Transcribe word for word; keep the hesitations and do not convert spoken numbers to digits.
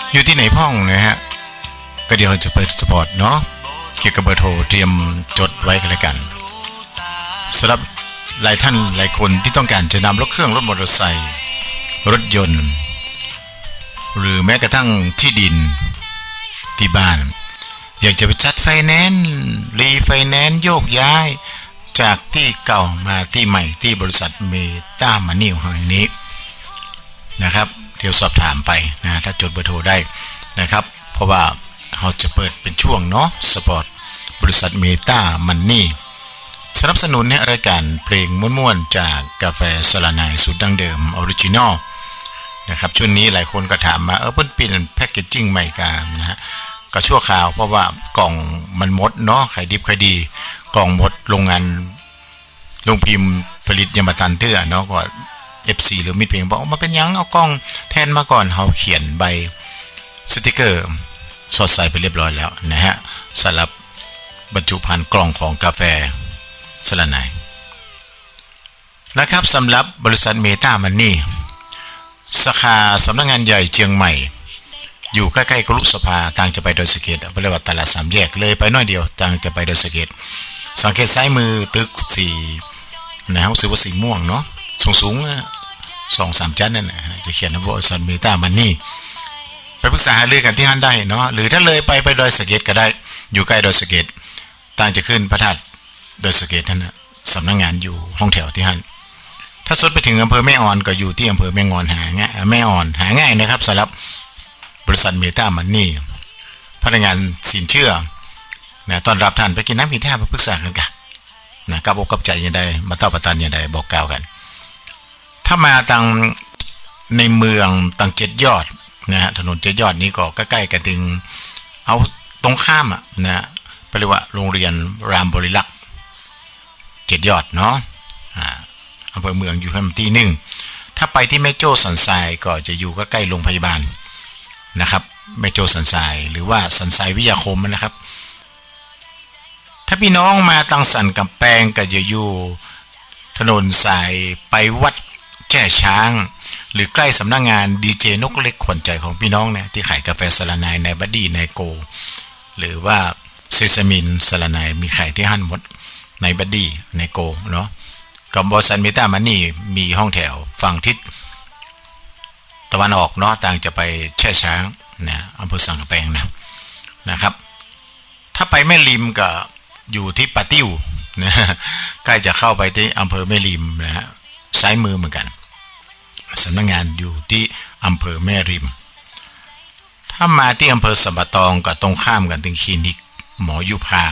อยู่ที่ไหนพ่องนะฮะก็เดี๋ยวจะเปิดสปอร์ตเนาะเกี่ยวกับเบอร์โทรเตรียมจดไว้กันเลยกันสำหรับหลายท่านหลายคนที่ต้องการจะนำรถเครื่องรถมอเตอร์ไซค์รถยนต์หรือแม้กระทั่งที่ดินที่บ้านอยากจะไปจัดไฟแนนซ์รีไฟแนนซ์โยกย้ายจากที่เก่ามาที่ใหม่ที่บริษัทเมตามันนี่ของนี้นะครับเดี๋ยวสอบถามไปนะถ้าจดเบอร์โทรได้นะครับเพราะว่าเราจะเปิดเป็นช่วงเนาะสปอร์ตบริษัทเมตามันนี่สนับสนุนในรายการเพลงม่วนๆจากกาแฟสลาไนสูตรดั้งเดิมออริจินอลนะครับช่วงนี้หลายคนก็ถามมาเออเพิ่นเปลี่ยนแพ็คเกจจิ้งใหม่กันนะฮะก็ชั่วคราวเพราะว่ากล่องมันหมดเนาะขายดิบขายดีกล่องหมดโรงงานโรงพิมพ์ผลิตยามาตันเตื้อเนาะก็ เอฟ ซี หรือมิตรเพลงบอกมาเป็นยังเอากล้องแทนมาก่อนเฮาเขียนใบสติกเกอร์สอดใส่ไปเรียบร้อยแล้วนะฮะสำหรับบรรจุภัณฑ์กล่องของกาแฟสลาไนนะครับสำหรับบริษัทเมตามันนี่สาขาสำนักงานใหญ่เชียงใหม่อยู่ใกล้ๆกรุสภาทางจะไปดอยสะเก็ดเรียกว่าตลาดสามแยกเลยไปน้อยเดียวทางจะไปดอยสะเก็ดสังเกตซ้ายมือตึกสีนะรู้สึกว่าสีม่วงเนาะสูงๆสองสามชั้นนั่นนะจะเขียนว่าบริษัทเมตามันนี่ไปปรึกษาหารือกันที่ฮั่นได้เนาะหรือถ้าเลยไปไปดอยสะเก็ดก็ได้อยู่ใกล้ดอยสะเก็ดต่างจะขึ้นพระธาตุดอยสะเก็ดนั่นนะสำนักงานอยู่ห้องแถวที่ฮั่นถ้าสุดไปถึงอำเภอแม่อ่อนก็อยู่ที่อำเภอแม่งอนหาง่ายแม่อ่อนหาง่ายนะครับสำหรับบริษัทเมตามันนี่พนักงานสินเชื่อนะตอนรับท่านไปกินน้ำกินท่ามาปรึกษากันกันนะกับอกกับใจยังไงมาเต้าประทานยังไงบอกกล่าวกันถ้ามาทางในเมืองต่างเจ็ดยอดนะฮะถนนเจ็ดยอดนี้ก็ใกล้ๆกันถึงเอาตรงข้ามอ่ะนะเรียกว่าโรงเรียนรามบริลักษ์เจ็ดยอดเนาะอ่าอำเภอเมืองอยู่แค่ที่หนึ่งถ้าไปที่แม่โจ้สันทรายก็จะอยู่ใกล้ๆโรงพยาบาลนะครับแม่โจ้สันทรายหรือว่าสันทรายวิทยาคมนะครับถ้าพี่น้องมาตังสันกับแปงก็จะอยู่ถนนสายไปวัดแก่ช้างหรือใกล้สำนักงานดีเจนกเล็กขวัญใจของพี่น้องเนี่ยที่ขายกาแฟสลาไนในบัดดี้ในโกหรือว่าเซซามินสลาไนมีขายที่ฮั่นหมดในบัดดี้ในโกเนาะกับบริษัทเมตามันนี่มีห้องแถวฝั่งทิศตะวันออกเนาะต่างจะไปแช่ช้างนะอำเภอสังกะแปงนะนะครับถ้าไปแม่ริมก็อยู่ที่ปะติ้วนะใกล้จะเข้าไปที่อำเภอแม่ริมนะฮะซ้ายมือเหมือนกันสำนักงานอยู่ที่อำเภอแม่ริมถ้ามาที่อำเภอสัมปะตองก็ตรงข้ามกันถึงคลินิกหมอยุพา